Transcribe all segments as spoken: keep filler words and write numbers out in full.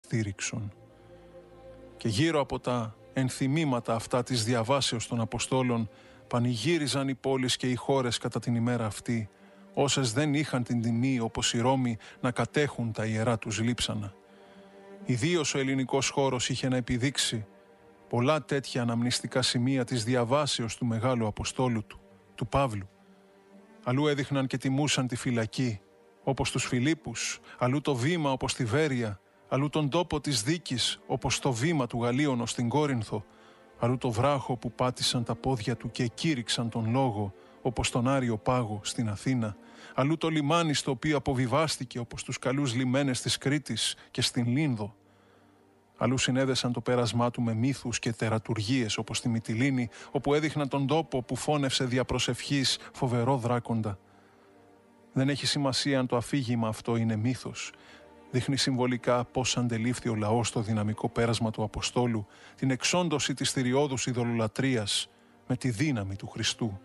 στήριξον. Και γύρω από τα ενθυμήματα αυτά της διαβάσεως των Αποστόλων πανηγύριζαν οι πόλεις και οι χώρες κατά την ημέρα αυτή, όσες δεν είχαν την τιμή όπως οι Ρώμοι να κατέχουν τα ιερά τους λείψανα. Ιδίως ο ελληνικός χώρος είχε να επιδείξει πολλά τέτοια αναμνηστικά σημεία της διαβάσεως του Μεγάλου Αποστόλου του, του Παύλου. Αλλού έδειχναν και τιμούσαν τη φυλακή, όπως τους Φιλίππους, αλλού το βήμα όπως τη Βέρεια, αλλού τον τόπο της δίκης όπως το βήμα του Γαλλίωνο στην Κόρινθο, αλλού το βράχο που πάτησαν τα πόδια του και κήρυξαν τον λόγο όπως τον Άριο Πάγο στην Αθήνα, αλλού το λιμάνι στο οποίο αποβιβάστηκε όπως τους καλούς λιμένες της Κρήτης και στην Λίνδο. Αλλού συνέδεσαν το πέρασμά του με μύθους και τερατουργίες όπως στη Μυτιλήνη, όπου έδειχναν τον τόπο που φώνευσε δια προσευχής φοβερό δράκοντα. Δεν έχει σημασία αν το αφήγημα αυτό είναι μύθος. Δείχνει συμβολικά πώς αντελήφθη ο λαός το δυναμικό πέρασμα του Αποστόλου, την εξόντωση της θηριώδους ειδωλολατρίας με τη δύναμη του Χριστού.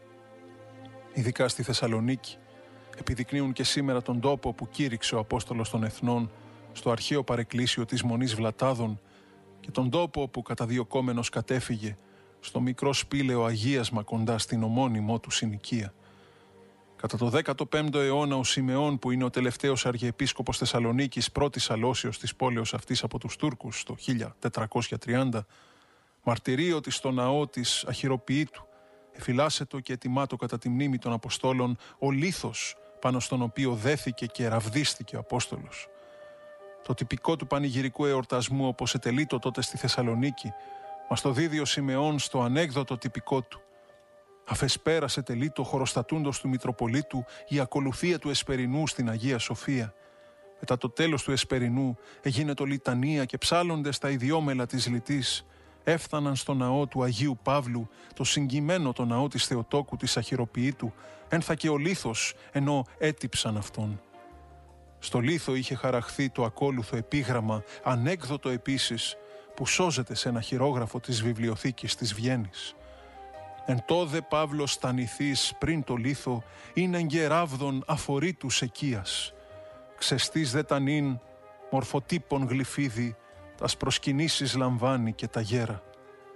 Ειδικά στη Θεσσαλονίκη επιδεικνύουν και σήμερα τον τόπο που κήρυξε ο Απόστολος των Εθνών στο αρχαίο παρεκκλήσιο της Μονής Βλατάδων και τον τόπο που καταδιωκόμενος κατέφυγε στο μικρό σπήλαιο αγίασμα κοντά στην ομώνυμό του συνοικία. Κατά το δέκατο πέμπτο αιώνα ο Σιμεών, που είναι ο τελευταίος αρχιεπίσκοπος Θεσσαλονίκης, πρώτης αλώσεως της πόλεως αυτής από τους Τούρκους το χίλια τετρακόσια τριάντα, μαρτυρεί ότι στο ναό της Αχυροποιήτου εφυλάσσετο και ετοιμάτο κατά τη μνήμη των Αποστόλων ο λίθος πάνω στον οποίο δέθηκε και ραβδίστηκε ο Απόστολος. Το τυπικό του πανηγυρικού εορτασμού, όπως ετελείτο τότε στη Θεσσαλονίκη, μας το δίδει ο Σιμεών στο ανέκδοτο τυπικό του. Αφεσπέρασε τελείτο χωροστατούντος του Μητροπολίτου η ακολουθία του Εσπερινού στην Αγία Σοφία. Μετά το τέλος του Εσπερινού έγινε το λιτανία και ψάλλοντες τα ιδιόμελα της λιτής έφταναν στο ναό του Αγίου Παύλου, το συγκειμένο το ναό της Θεοτόκου της Αχυροποιήτου, ένθα και ο λίθος ενώ έτυψαν αυτόν. Στο λίθο είχε χαραχθεί το ακόλουθο επίγραμμα, ανέκδοτο επίσης, που σώζεται σε ένα χειρόγραφο της βιβλιοθήκης της Βιέννης. «Εν τόδε Παύλος στανηθής πριν το λίθο, είναι εγκεράβδον αφορήτους εκείας. Ξεστής δε τανήν, μορφοτύπων γλυφίδι, τας προσκυνήσεις λαμβάνει και τα γέρα».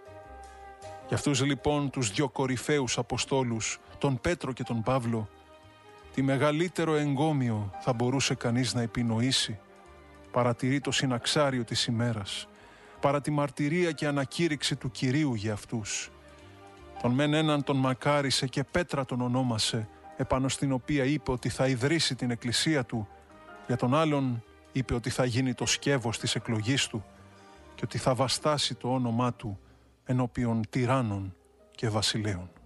Για αυτούς λοιπόν τους δυο κορυφαίους Αποστόλους, τον Πέτρο και τον Παύλο, τι μεγαλύτερο εγκόμιο θα μπορούσε κανείς να επινοήσει, παρατηρεί το συναξάριο της ημέρας, παρά τη μαρτυρία και ανακήρυξη του Κυρίου για αυτούς. Τον μεν έναν τον μακάρισε και Πέτρα τον ονόμασε, επάνω στην οποία είπε ότι θα ιδρύσει την εκκλησία του, για τον άλλον είπε ότι θα γίνει το σκεύος της εκλογής του και ότι θα βαστάσει το όνομά του ενώπιον τυράννων και βασιλέων.